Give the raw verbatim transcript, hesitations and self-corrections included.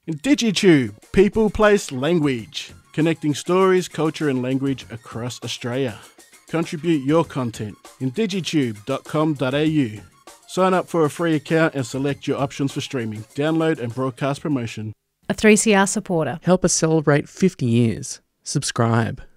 In DigiTube, people, place, language. Connecting stories, culture and language across Australia. Contribute your content in digitube dot com dot a u. Sign up for a free account and select your options for streaming, download and broadcast promotion. A three C R supporter. Help us celebrate fifty years. Subscribe.